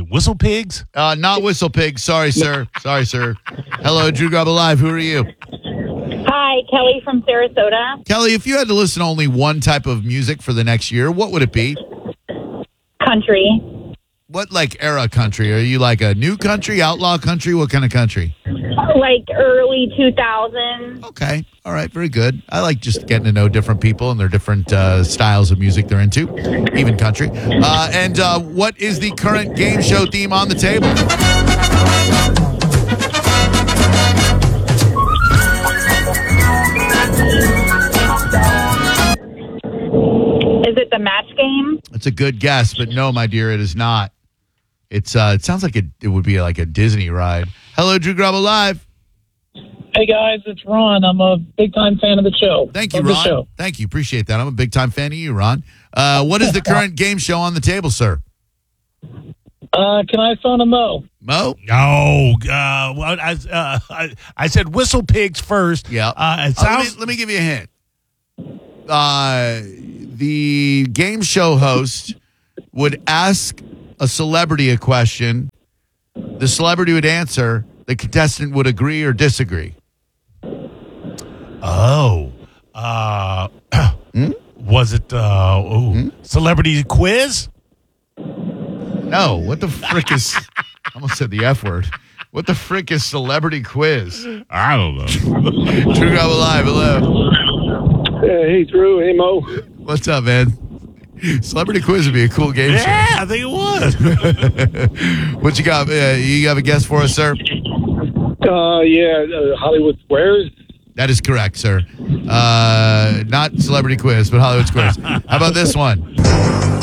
it Whistle Pigs? Not Whistle Pig. Sorry, sir. Hello, Drew Garabo Live. Who are you? Hi, Kelly from Sarasota. Kelly, if you had to listen to only one type of music for the next year, what would it be? Country. What, like, era country? Are you like a new country, outlaw country? What kind of country? Like early 2000s. Okay. All right. Very good. I like just getting to know different people and their different styles of music they're into, even country. And what is the current game show theme on the table? Is it the match game? It's a good guess, but no, my dear, it is not. It sounds like it would be like a Disney ride. Hello, Drew Garabo Live. Hey, guys, it's Ron. I'm a big-time fan of the show. Thank you, Love the Ron. show. Thank you. Appreciate that. I'm a big-time fan of you, Ron. What is the current game show on the table, sir? Can I phone a Mo? Mo? No. Well, I said Whistle Pigs first. Yeah. It sounds. Let me give you a hint. The game show host would ask a celebrity a question. The celebrity would answer. The contestant would agree or disagree. Oh. Was it Celebrity Quiz? No. What the frick is... I almost said the F word. What the frick is Celebrity Quiz? I don't know. Drew Garabo Live. Hello. Hey, Drew. Hey, Mo. What's up, man? Celebrity Quiz would be a cool game show. Yeah, I think it would. What you got? You have a guess for us, sir? Hollywood Squares. That is correct, sir. Not Celebrity Quiz, but Hollywood Squares. How about this one?